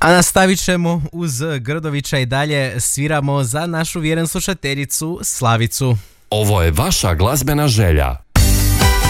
A nastavit ćemo uz Grdovića i dalje sviramo za našu vjerenu slušateljicu Slavicu. Ovo je vaša glazbena želja.